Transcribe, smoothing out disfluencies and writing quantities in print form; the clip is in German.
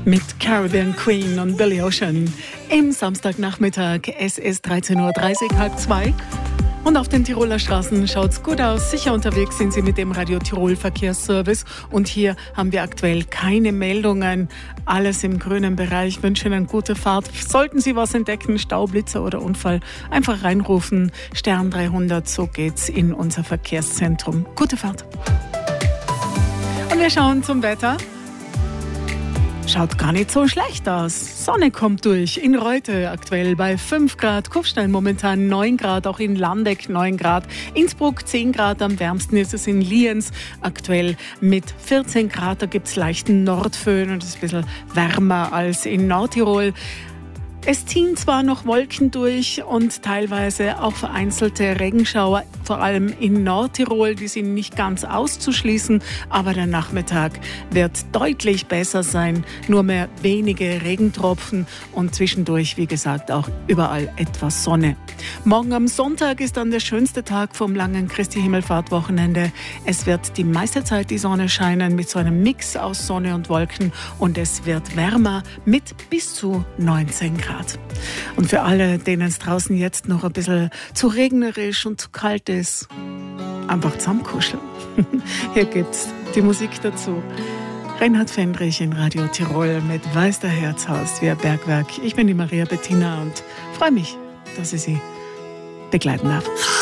Mit Caribbean Queen und Billy Ocean im Samstagnachmittag. Es ist 13.30 Uhr, halb zwei. Und auf den Tiroler Straßen schaut's gut aus. Sicher unterwegs sind Sie mit dem Radio Tirol Verkehrsservice. Und hier haben wir aktuell keine Meldungen. Alles im grünen Bereich. Ich wünsche Ihnen gute Fahrt. Sollten Sie was entdecken, Stau, Blitzer oder Unfall, einfach reinrufen. Stern 300, so geht's in unser Verkehrszentrum. Gute Fahrt. Und wir schauen zum Wetter. Schaut gar nicht so schlecht aus. Sonne kommt durch. In Reute aktuell bei 5 Grad, Kufstein momentan 9 Grad, auch in Landeck 9 Grad, Innsbruck 10 Grad, am wärmsten ist es in Lienz aktuell mit 14 Grad. Da gibt es leichten Nordföhn und es ist ein bisschen wärmer als in Nordtirol. Es ziehen zwar noch Wolken durch und teilweise auch vereinzelte Regenschauer, vor allem in Nordtirol, die sind nicht ganz auszuschließen, aber der Nachmittag wird deutlich besser sein, nur mehr wenige Regentropfen und zwischendurch, wie gesagt, auch überall etwas Sonne. Morgen am Sonntag ist dann der schönste Tag vom langen Christi-Himmelfahrt-Wochenende. Es wird die meiste Zeit die Sonne scheinen mit so einem Mix aus Sonne und Wolken und es wird wärmer mit bis zu 19 Grad. Und für alle, denen es draußen jetzt noch ein bisschen zu regnerisch und zu kalt ist, einfach zusammenkuscheln. Hier gibt's die Musik dazu. Reinhard Fendrich in Radio Tirol mit Weiß der Herzhaus, wie ein Bergwerk. Ich bin die Maria Bettina und freue mich, dass ich Sie begleiten darf.